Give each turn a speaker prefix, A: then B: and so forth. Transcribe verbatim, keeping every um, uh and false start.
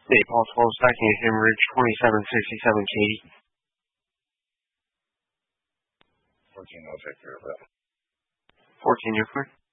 A: State possible stacking at Hemorrhage twenty-seven sixty-seven Katy.
B: fourteen, I'll take care of that.
A: fourteen, you're clear.